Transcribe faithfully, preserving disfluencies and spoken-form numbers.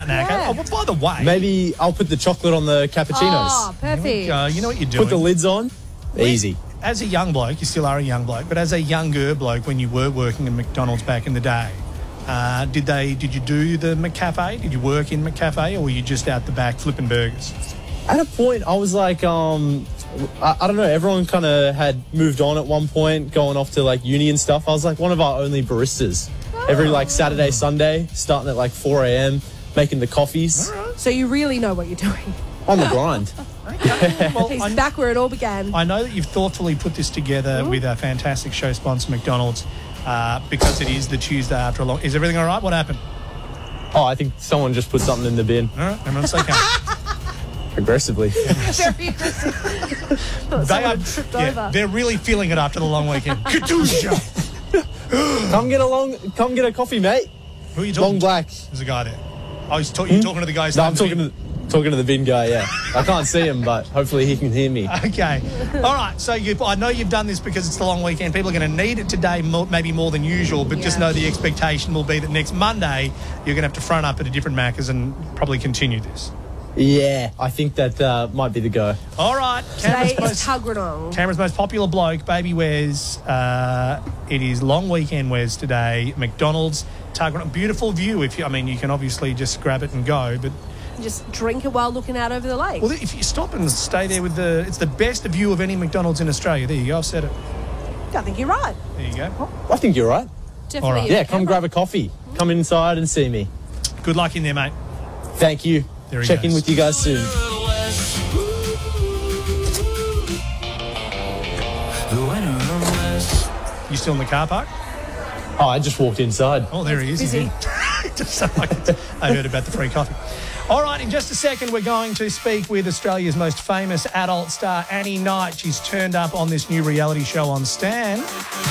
snack. Yeah. Oh, well, by the way, Maybe I'll put the chocolate on the cappuccinos. Oh, perfect. uh, you know what you're doing. Put the lids on. Easy. As a young bloke, you still are a young bloke, but as a younger bloke, when you were working in McDonald's back in the day, uh, did they? Did you do the McCafe? Did you work in McCafe, or were you just out the back flipping burgers? At a point, I was like, um, I, I don't know, everyone kind of had moved on at one point, going off to like uni and stuff. I was like one of our only baristas. Every like Saturday, Sunday, starting at like four a.m, making the coffees. So you really know what you're doing. On the grind. Okay. Well, He's I, back where it all began. I know that you've thoughtfully put this together with our fantastic show sponsor, McDonald's, uh, because it is the Tuesday after a long... Is everything all right? What happened? Oh, I think someone just put something in the bin. All right, everyone's okay. Aggressively. Very aggressive. Thought They someone are, tripped yeah, over. they're really feeling it after the long weekend. Katusha! Come get a long, come get a coffee, mate. Who are you talking Long to? black. There's a guy there. Oh, he's ta- you're talking to the guy. No, I'm standing talking to, talking to the bin guy, yeah. I can't see him, but hopefully he can hear me. Okay. All right. So you, I know you've done this because it's the long weekend. People are going to need it today, more, maybe more than usual, but just Yeah. know the expectation will be that next Monday you're going to have to front up at a different Macca's and probably continue this. Yeah, I think that uh, might be the go. All right. Today Cameron's is most, Tuggeranong. Cameron's most popular bloke, Baby Wes. Uh, it is long weekend Wes today. McDonald's, Tuggeranong. Beautiful view. If you, I mean, you can obviously just grab it and go, but Just drink it while looking out over the lake. well, if you stop and stay there with the, it's the best view of any McDonald's in Australia. There you go. I've said it. I think you're right. There you go. I think you're right. Definitely. All right. is Yeah, a come camera. grab a coffee. Come inside and see me. Good luck in there, mate. Thank you. There he Check in goes. with you guys soon. You still in the car park? Oh, I just walked inside. Oh, there he is. He's Busy. in. Just sound like it's- I heard about the free coffee. All right, in just a second, we're going to speak with Australia's most famous adult star, Annie Knight. She's turned up on this new reality show on Stan.